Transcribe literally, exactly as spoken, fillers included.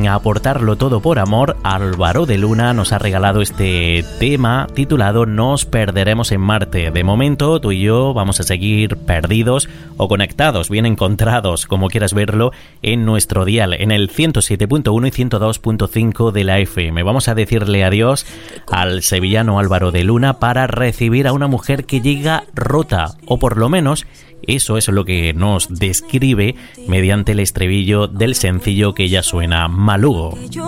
en Aportarlo Todo por Amor, Álvaro de Luna nos ha regalado este tema titulado Nos perderemos en Marte. De momento, tú y yo vamos a seguir perdidos o conectados, bien encontrados, como quieras verlo, en nuestro dial, en el ciento siete punto uno y ciento dos punto cinco de la F M. Vamos a decirle adiós al sevillano Álvaro de Luna para recibir a una mujer que llega rota, o por lo menos eso es lo que nos describe mediante el estribillo del sencillo que ya suena, Malugo.